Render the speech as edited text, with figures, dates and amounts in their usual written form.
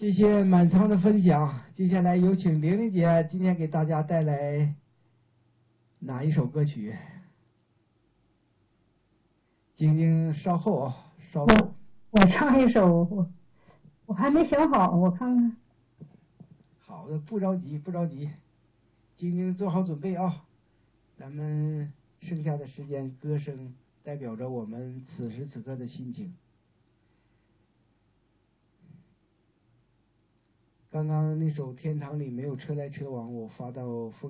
谢谢满仓的分享。接下来有请玲玲姐今天给大家带来哪一首歌曲？晶晶稍后啊，稍后。 我唱一首，我还没想好，我看看。 好的，不着急，不着急。晶晶做好准备啊！咱们剩下的时间，歌声代表着我们此时此刻的心情。刚刚那首《天堂里没有车来车往》，我发到